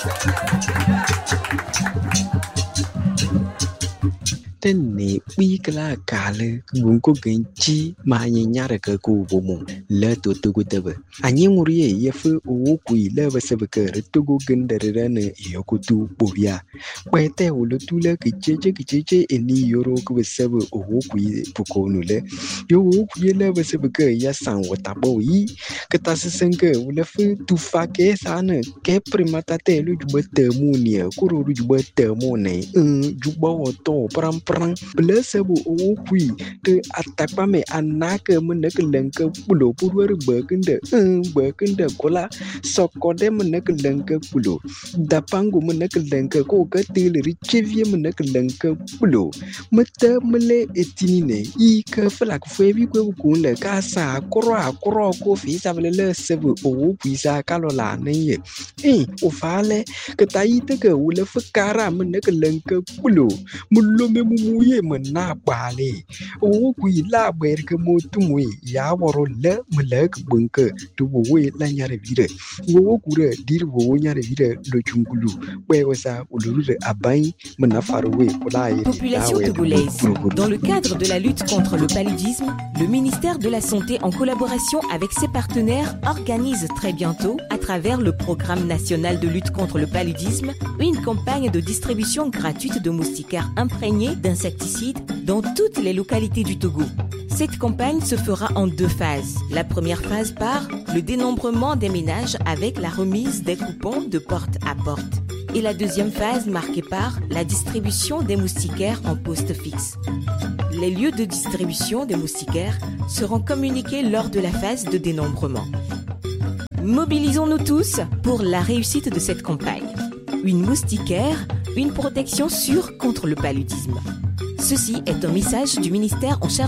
Tene wikla kale gunko genchi ma nyara ka ku bomo le to tugu tebe anyi ngurie yefu o ku ile basebe ka tugu gendere ne yokutu bobia kwete ulo tule kicheche eni yoro ku basebe o ku pukonu le yo ku ile basebe ka ya san wata boyi kata sesenke ule fu tu fake sana ke primata te lu jubete munia kuru jubete mone jubo to pram Blessable o qui to attack me anaka munakanka pulo purwer burkinde kola sokode munakanka pulo dapangu munakanka ko katil richevie munakanka pulo mata mele etinine I ka flak febi ko kunle kasa kro ko fi savele sebe o pisa kalola ne o fale kataite ka wule fakara munakanka pulo mulo muye mena bale o ku ila ber ke motumwe ya woro le mlek bunke to we la nyare vire wo ku re dir wo nyare vire do chungulu we wasa uluru abai mena farwe kula Population togolaise. Dans le cadre de la lutte contre le paludisme, le ministère de la Santé, en collaboration avec ses partenaires, organise très bientôt, à travers le programme national de lutte contre le paludisme, une campagne de distribution gratuite de moustiquaires imprégnés d'insecticides dans toutes les localités du Togo. Cette campagne se fera en 2 phases. La première phase par le dénombrement des ménages avec la remise des coupons de porte à porte. Et la deuxième phase marquée par la distribution des moustiquaires en poste fixe. Les lieux de distribution des moustiquaires seront communiqués lors de la phase de dénombrement. Mobilisons-nous tous pour la réussite de cette campagne. Une moustiquaire, une protection sûre contre le paludisme. Ceci est un message du ministère en charge